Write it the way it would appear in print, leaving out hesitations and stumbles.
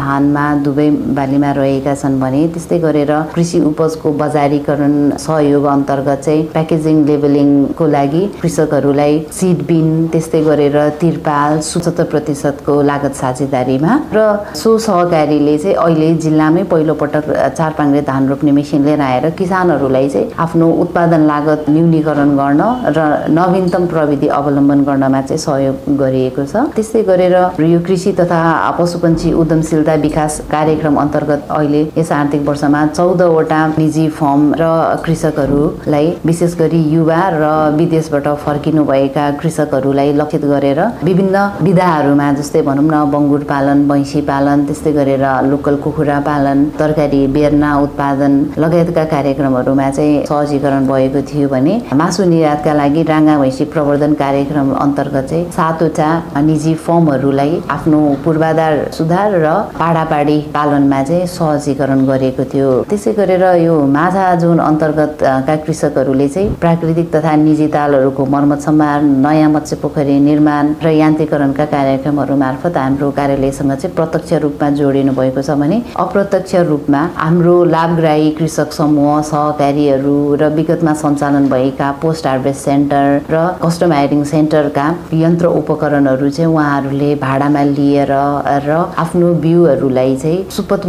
धानमा दुवै बालीमा रहेका छन् भने त्यस्तै गरेर कृषि उपजको बजारीकरण सहयोग अन्तर्गत चाहिँ प्याकेजिङ लेबलिङको लागि कृषकहरूलाई सिड बिन त्यस्तै गरेर तिरपाल 70% को लागत साझेदारीमा र सो सहकारीले चाहिँ अहिले जिल्लामै पहिलो पटक चारपाङ्ग्रे धान रोप्ने मेसिन लिएर आएर किसानहरूलाई चाहिँ आफ्नो उत्पादन लागत न्यूनीकरण गर्न र नवीनतम प्रविधि अवलम्बन गर्नमा चाहिँ सहयोग गरिएको छ। त्यस्तै गरेर यो कृषि तथा पशुपन्छी उद्यमशीलता विकास कार्यक्रम अन्तर्गत अहिले यस आर्थिक वर्षमा 14 वटा निजी फर्म र कृषकहरूलाई विशेष गरी युवा र विदेशबाट फर्किनु भएका कृषकहरूलाई लक्षित गरेर विभिन्न विधाहरूमा जस्तै भनौँ न बङ्गुर पालन, भैँसी पालन, त्यस्तै गरेर लोकल कुखुरा पालन, तरकारी बेर्ना उत्पादन लगायतका कार्यक्रमहरूमा चाहिँ सहजीकरण भएको थियो भने मासु निर्यातका लागि राँगा भैँसी प्रवर्धन कार्यक्रम अन्तर्गत चाहिँ 7 वटा निजी फर्महरूलाई आफ्नो पूर्वाधार सुधार र पाडापाडी पालनमा चाहिँ सहजीकरण गरेको थियो। त्यसै गरेर यो माझा जोन अन्तर्गतका कृषकहरूले चाहिँ प्राकृतिक तथा निजी तालहरूको मर्मत सम्भार, नयाँ मत्स्य पोखरी निर्माण र यान्त्रिकरणका कार्यक्रमहरू मार्फत हाम्रो कार्यालयसँग चाहिँ प्रत्यक्ष रूपमा जोडिनु भएको छ भने अप्रत्यक्ष रूपमा हाम्रो लाभग्राही कृषक समूह, सहकारीहरू र विगतमा सञ्चालन भएका पोस्ट हार्भेस्ट सेन्टर र कस्टम हायरिङ सेन्टरका यन्त्र उपकरणहरू चाहिँ उहाँहरूले भाडामा लिएर र आफ्नो बिउहरूलाई चाहिँ सुपथ